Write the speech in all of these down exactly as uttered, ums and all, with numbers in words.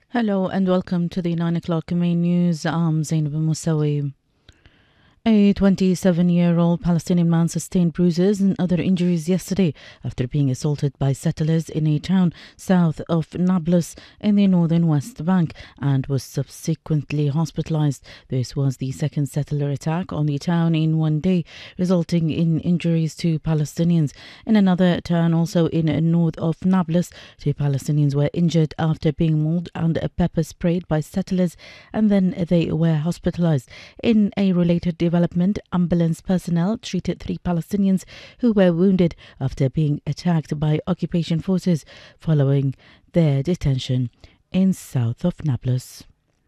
Hello and welcome to the nine o'clock main news. I'm Zainab Moussawi. A twenty-seven-year-old Palestinian man sustained bruises and other injuries yesterday after being assaulted by settlers in a town south of Nablus in the northern West Bank and was subsequently hospitalized. This was the second settler attack on the town in one day, resulting in injuries to Palestinians. In another town, also in north of Nablus, two Palestinians were injured after being mauled and pepper sprayed by settlers, and then they were hospitalized. In a related development, ambulance personnel treated three Palestinians who were wounded after being attacked by occupation forces following their detention in south of Nablus.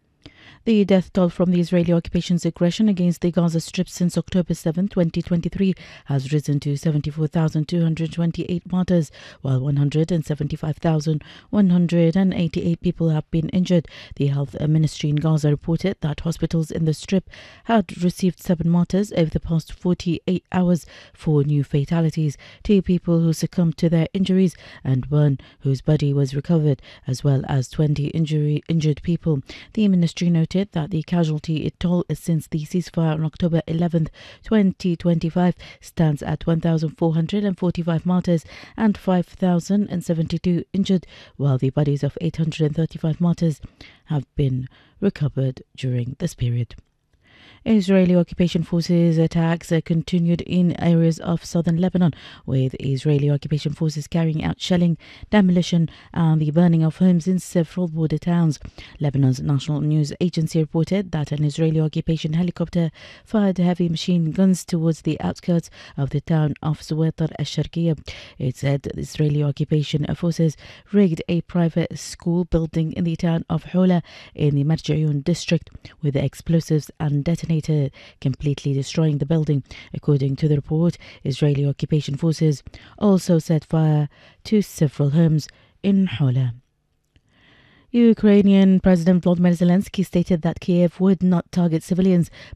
The death toll from the Israeli occupation's aggression against the Gaza Strip since October seventh, twenty twenty-three has risen to seventy-four thousand two hundred twenty-eight martyrs, while one hundred seventy-five thousand one hundred eighty-eight people have been injured. The health ministry in Gaza reported that hospitals in the Strip had received seven martyrs over the past forty-eight hours, four new fatalities, two people who succumbed to their injuries, and one whose body was recovered, as well as twenty injury, injured people. The ministry noted that the casualty toll since the ceasefire on October eleventh, twenty twenty-five stands at one thousand four hundred forty-five martyrs and five thousand seventy-two injured, while the bodies of eight hundred thirty-five martyrs have been recovered during this period. Israeli occupation forces attacks continued in areas of southern Lebanon, with Israeli occupation forces carrying out shelling, demolition and the burning of homes in several border towns. Lebanon's national news agency reported that an Israeli occupation helicopter fired heavy machine guns towards the outskirts of the town of Zuwaitar al-Sharqiyya. It said the Israeli occupation forces rigged a private school building in the town of Hula in the Marja'un district with explosives and detonators, completely destroying the building. According to the report, Israeli occupation forces also set fire to several homes in Hula. Ukrainian President Volodymyr Zelensky stated that Kiev would not target civilians